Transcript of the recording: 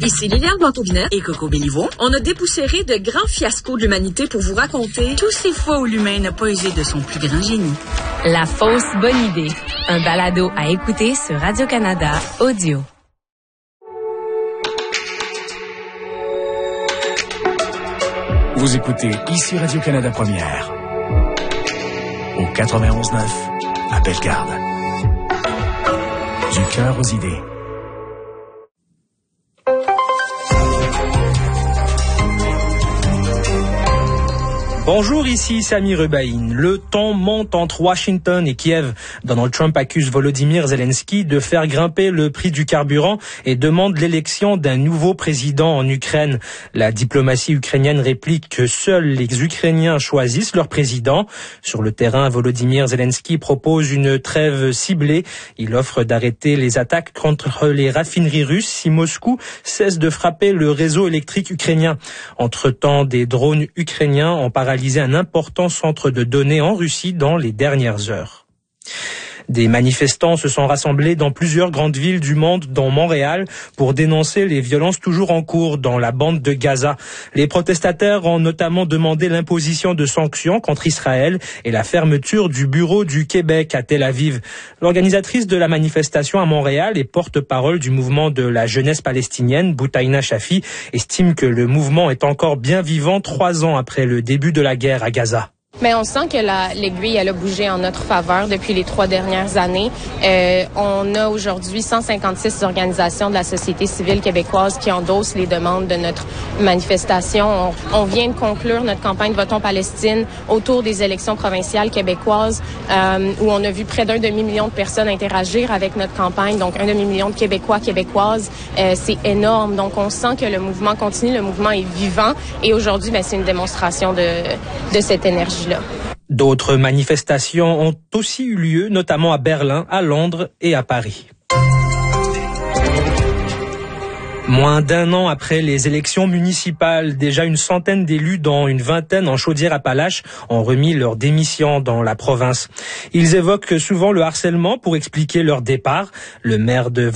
Ici Liliane Blanc-Aubinette et Coco Béliveau. On a dépoussiéré de grands fiascos de l'humanité pour vous raconter tous ces fois où l'humain n'a pas usé de son plus grand génie. La fausse bonne idée. Un balado à écouter sur Radio-Canada Audio. Vous écoutez ici Radio-Canada Première. Au 91.9 à Bellegarde. Du cœur aux idées. Bonjour, ici Sami Rubaïn. Le ton monte entre Washington et Kiev. Donald Trump accuse Volodymyr Zelensky de faire grimper le prix du carburant et demande l'élection d'un nouveau président en Ukraine. La diplomatie ukrainienne réplique que seuls les Ukrainiens choisissent leur président. Sur le terrain, Volodymyr Zelensky propose une trêve ciblée. Il offre d'arrêter les attaques contre les raffineries russes si Moscou cesse de frapper le réseau électrique ukrainien. Entre-temps, des drones ukrainiens ont paralysé un important centre de données en Russie dans les dernières heures. Des manifestants se sont rassemblés dans plusieurs grandes villes du monde, dont Montréal, pour dénoncer les violences toujours en cours dans la bande de Gaza. Les protestataires ont notamment demandé l'imposition de sanctions contre Israël et la fermeture du bureau du Québec à Tel Aviv. L'organisatrice de la manifestation à Montréal et porte-parole du mouvement de la jeunesse palestinienne, Boutaïna Shafi, estime que le mouvement est encore bien vivant 3 ans après le début de la guerre à Gaza. Mais on sent que l'aiguille, elle a bougé en notre faveur depuis les 3 dernières années. On a aujourd'hui 156 organisations de la société civile québécoise qui endossent les demandes de notre manifestation. On vient de conclure notre campagne Votons Palestine autour des élections provinciales québécoises où on a vu près d'1 demi-million de personnes interagir avec notre campagne. Donc, 1 demi-million de Québécois, Québécoises. C'est énorme. Donc, on sent que le mouvement continue, le mouvement est vivant. Et aujourd'hui, c'est une démonstration de cette énergie. D'autres manifestations ont aussi eu lieu, notamment à Berlin, à Londres et à Paris. Moins d'1 an après les élections municipales, déjà une centaine d'élus, dont une vingtaine en Chaudière-Appalaches, ont remis leur démission dans la province. Ils évoquent souvent le harcèlement pour expliquer leur départ. Le maire de